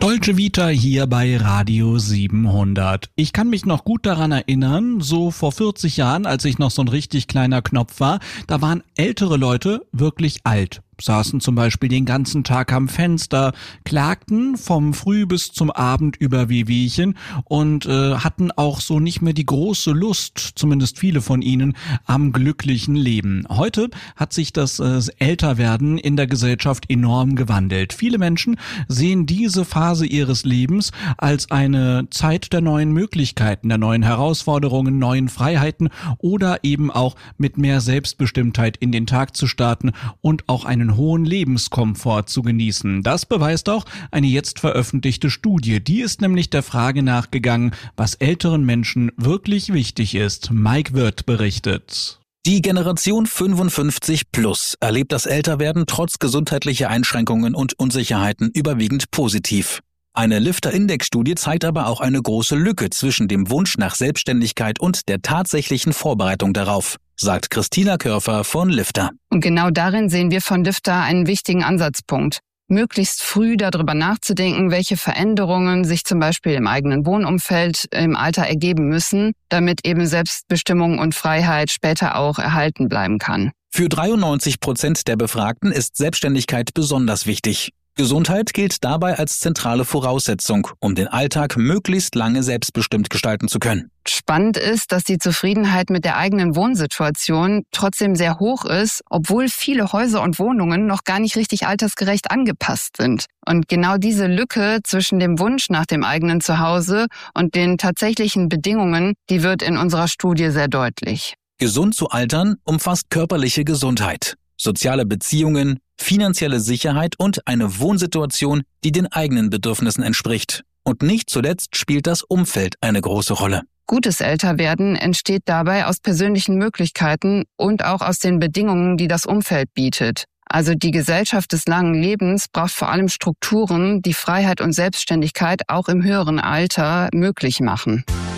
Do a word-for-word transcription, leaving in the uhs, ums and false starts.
Dolce Vita hier bei Radio siebenhundert. Ich kann mich noch gut daran erinnern, so vor vierzig Jahren, als ich noch so ein richtig kleiner Knopf war, da waren ältere Leute wirklich alt. Saßen zum Beispiel den ganzen Tag am Fenster, klagten vom Früh bis zum Abend über Wehwehchen und äh, hatten auch so nicht mehr die große Lust, zumindest viele von ihnen, am glücklichen Leben. Heute hat sich das äh, Älterwerden in der Gesellschaft enorm gewandelt. Viele Menschen sehen diese Phase ihres Lebens als eine Zeit der neuen Möglichkeiten, der neuen Herausforderungen, neuen Freiheiten oder eben auch mit mehr Selbstbestimmtheit in den Tag zu starten und auch einen hohen Lebenskomfort zu genießen. Das beweist auch eine jetzt veröffentlichte Studie. Die ist nämlich der Frage nachgegangen, was älteren Menschen wirklich wichtig ist. Mike Wirth berichtet. Die Generation fünfundfünfzig plus erlebt das Älterwerden trotz gesundheitlicher Einschränkungen und Unsicherheiten überwiegend positiv. Eine Lifter-Index-Studie zeigt aber auch eine große Lücke zwischen dem Wunsch nach Selbstständigkeit und der tatsächlichen Vorbereitung darauf, sagt Christina Körfer von Lifter. Und genau darin sehen wir von Lifter einen wichtigen Ansatzpunkt. Möglichst früh darüber nachzudenken, welche Veränderungen sich zum Beispiel im eigenen Wohnumfeld im Alter ergeben müssen, damit eben Selbstbestimmung und Freiheit später auch erhalten bleiben kann. Für dreiundneunzig Prozent der Befragten ist Selbstständigkeit besonders wichtig. Gesundheit gilt dabei als zentrale Voraussetzung, um den Alltag möglichst lange selbstbestimmt gestalten zu können. Spannend ist, dass die Zufriedenheit mit der eigenen Wohnsituation trotzdem sehr hoch ist, obwohl viele Häuser und Wohnungen noch gar nicht richtig altersgerecht angepasst sind. Und genau diese Lücke zwischen dem Wunsch nach dem eigenen Zuhause und den tatsächlichen Bedingungen, die wird in unserer Studie sehr deutlich. Gesund zu altern umfasst körperliche Gesundheit, soziale Beziehungen, finanzielle Sicherheit und eine Wohnsituation, die den eigenen Bedürfnissen entspricht. Und nicht zuletzt spielt das Umfeld eine große Rolle. Gutes Älterwerden entsteht dabei aus persönlichen Möglichkeiten und auch aus den Bedingungen, die das Umfeld bietet. Also die Gesellschaft des langen Lebens braucht vor allem Strukturen, die Freiheit und Selbstständigkeit auch im höheren Alter möglich machen.